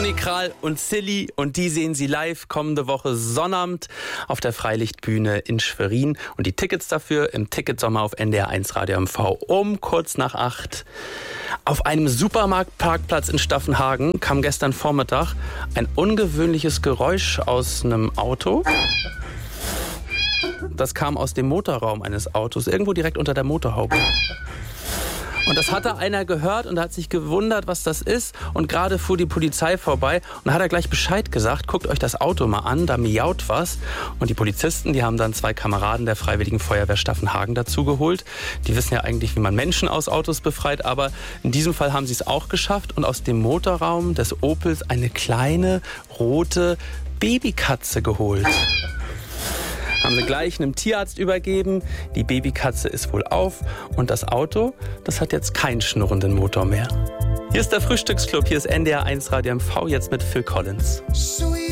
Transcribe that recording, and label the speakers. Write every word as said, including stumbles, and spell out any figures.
Speaker 1: Zoe Kral und Silly, und die sehen Sie live kommende Woche Sonnabend auf der Freilichtbühne in Schwerin. Und die Tickets dafür im Ticketsommer auf N D R eins Radio M V um kurz nach acht. Auf einem Supermarktparkplatz in Staffenhagen kam gestern Vormittag ein ungewöhnliches Geräusch aus einem Auto. Das kam aus dem Motorraum eines Autos, irgendwo direkt unter der Motorhaube. Und das hatte einer gehört und hat sich gewundert, was das ist. Und gerade fuhr die Polizei vorbei und dann hat er gleich Bescheid gesagt, guckt euch das Auto mal an, da miaut was. Und die Polizisten, die haben dann zwei Kameraden der Freiwilligen Feuerwehr Staffenhagen dazugeholt. Die wissen ja eigentlich, wie man Menschen aus Autos befreit, aber in diesem Fall haben sie es auch geschafft und aus dem Motorraum des Opels eine kleine, rote Babykatze geholt. Haben sie gleich einem Tierarzt übergeben. Die Babykatze ist wohl auf und das Auto, das hat jetzt keinen schnurrenden Motor mehr. Hier ist der Frühstücksclub, hier ist N D R eins Radio M V, jetzt mit Phil Collins.